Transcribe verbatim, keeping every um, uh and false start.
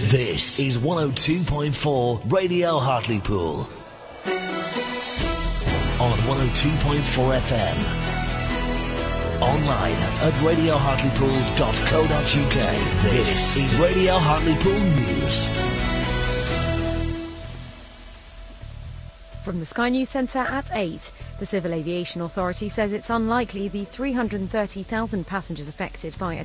This is one oh two point four Radio Hartlepool. On one oh two point four F M. Online at radio hartlepool dot co dot U K. This is Radio Hartlepool News. From the Sky News Centre at eight, the Civil Aviation Authority says it's unlikely the three hundred thirty thousand passengers affected by a